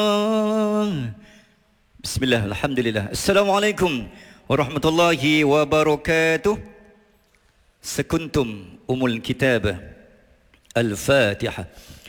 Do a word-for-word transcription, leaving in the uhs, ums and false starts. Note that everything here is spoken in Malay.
Bismillah, Alhamdulillah. Assalamualaikum warahmatullahi wabarakatuh. Sekuntum umul kitab. Al-Fatihah.